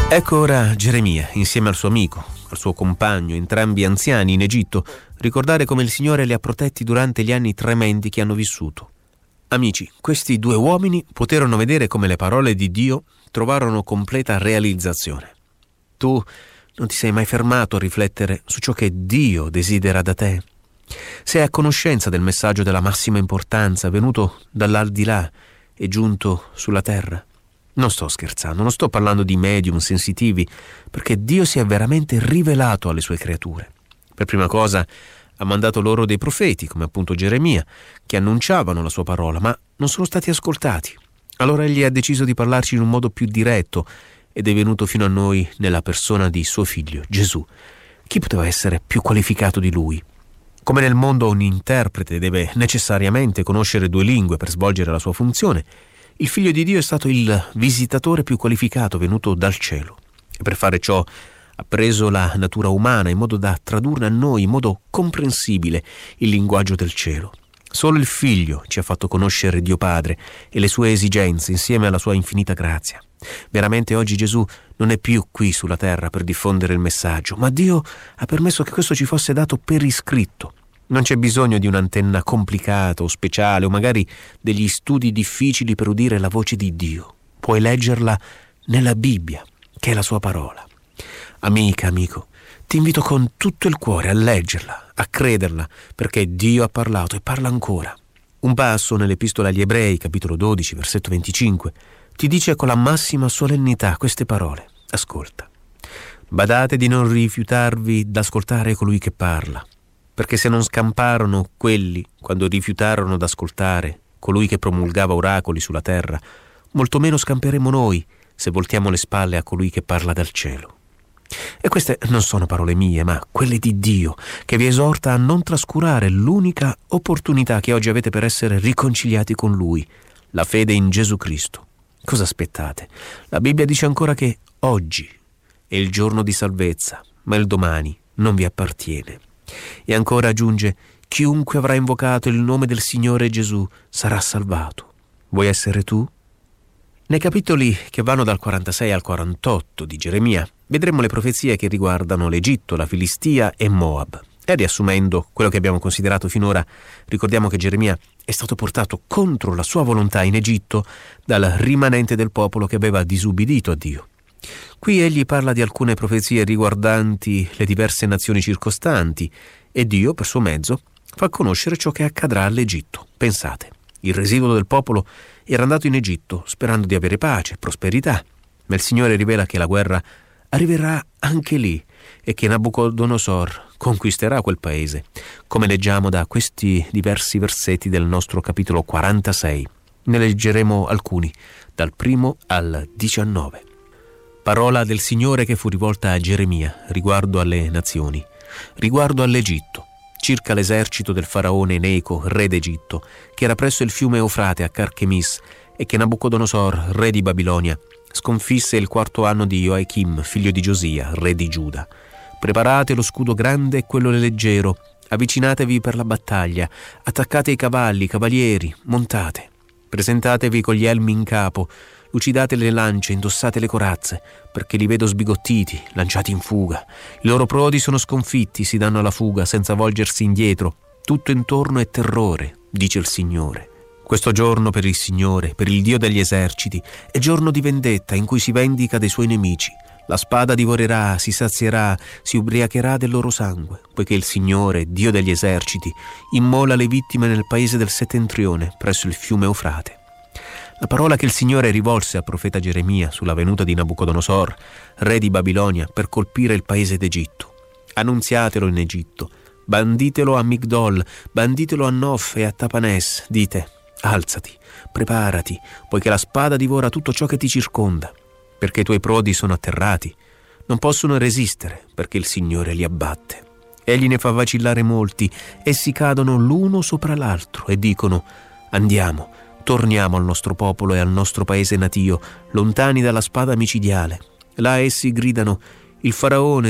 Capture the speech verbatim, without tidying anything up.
Ecco ora Geremia, insieme al suo amico, al suo compagno, entrambi anziani in Egitto, ricordare come il Signore li ha protetti durante gli anni tremendi che hanno vissuto. Amici, questi due uomini poterono vedere come le parole di Dio trovarono completa realizzazione. Tu non ti sei mai fermato a riflettere su ciò che Dio desidera da te? Sei a conoscenza del messaggio della massima importanza venuto dall'aldilà e giunto sulla terra? Non sto scherzando, non sto parlando di medium sensitivi, perché Dio si è veramente rivelato alle sue creature. Per prima cosa ha mandato loro dei profeti, come appunto Geremia, che annunciavano la sua parola, ma non sono stati ascoltati. Allora egli ha deciso di parlarci in un modo più diretto ed è venuto fino a noi nella persona di suo figlio, Gesù. Chi poteva essere più qualificato di lui? Come nel mondo un interprete deve necessariamente conoscere due lingue per svolgere la sua funzione, il Figlio di Dio è stato il visitatore più qualificato venuto dal cielo. E per fare ciò ha preso la natura umana in modo da tradurre a noi in modo comprensibile il linguaggio del cielo. Solo il Figlio ci ha fatto conoscere Dio Padre e le sue esigenze insieme alla sua infinita grazia. Veramente oggi Gesù non è più qui sulla terra per diffondere il messaggio, ma Dio ha permesso che questo ci fosse dato per iscritto. Non c'è bisogno di un'antenna complicata o speciale o magari degli studi difficili per udire la voce di Dio. Puoi leggerla nella Bibbia, che è la sua parola. Amica, amico, ti invito con tutto il cuore a leggerla, a crederla, perché Dio ha parlato e parla ancora. Un passo nell'Epistola agli Ebrei, capitolo dodici, versetto venticinque, ti dice con la massima solennità queste parole. Ascolta. Badate di non rifiutarvi d'ascoltare colui che parla, perché se non scamparono quelli quando rifiutarono d'ascoltare colui che promulgava oracoli sulla terra, molto meno scamperemo noi se voltiamo le spalle a colui che parla dal cielo. E queste non sono parole mie, ma quelle di Dio, che vi esorta a non trascurare l'unica opportunità che oggi avete per essere riconciliati con Lui, la fede in Gesù Cristo. Cosa aspettate? La Bibbia dice ancora che oggi è il giorno di salvezza, ma il domani non vi appartiene. E ancora aggiunge: chiunque avrà invocato il nome del Signore Gesù sarà salvato. Vuoi essere tu? Nei capitoli che vanno dal quarantasei al quarantotto di Geremia vedremo le profezie che riguardano l'Egitto, la Filistia e Moab. E riassumendo quello che abbiamo considerato finora, ricordiamo che Geremia è stato portato contro la sua volontà in Egitto dal rimanente del popolo che aveva disubbidito a Dio. Qui egli parla di alcune profezie riguardanti le diverse nazioni circostanti e Dio, per suo mezzo, fa conoscere ciò che accadrà all'Egitto. Pensate, il residuo del popolo era andato in Egitto sperando di avere pace e prosperità, ma il Signore rivela che la guerra arriverà anche lì e che Nabucodonosor conquisterà quel paese, come leggiamo da questi diversi versetti del nostro capitolo quarantasei. Ne leggeremo alcuni, dal primo al diciannove. Parola del Signore che fu rivolta a Geremia riguardo alle nazioni, riguardo all'Egitto, circa l'esercito del faraone Neco, re d'Egitto, che era presso il fiume Eufrate a Carchemis e che Nabucodonosor, re di Babilonia, sconfisse il quarto anno di Joachim, figlio di Giosia, re di Giuda. Preparate lo scudo grande e quello leggero, avvicinatevi per la battaglia, attaccate i cavalli, i cavalieri, montate. Presentatevi con gli elmi in capo, lucidate le lance, indossate le corazze, perché li vedo sbigottiti, lanciati in fuga. I loro prodi sono sconfitti, si danno alla fuga senza volgersi indietro. Tutto intorno è terrore, dice il Signore. Questo giorno per il Signore, per il Dio degli eserciti, è giorno di vendetta in cui si vendica dei suoi nemici. La spada divorerà, si sazierà, si ubriacherà del loro sangue, poiché il Signore, Dio degli eserciti, immola le vittime nel paese del settentrione, presso il fiume Eufrate. La parola che il Signore rivolse al profeta Geremia sulla venuta di Nabucodonosor, re di Babilonia, per colpire il paese d'Egitto. Annunziatelo in Egitto, banditelo a Migdol, banditelo a Nof e a Tapanes, dite: alzati, preparati, poiché la spada divora tutto ciò che ti circonda, perché i tuoi prodi sono atterrati, non possono resistere, perché il Signore li abbatte. Egli ne fa vacillare molti, essi cadono l'uno sopra l'altro e dicono: andiamo, torniamo al nostro popolo e al nostro paese natio, lontani dalla spada micidiale. Là essi gridano: il faraone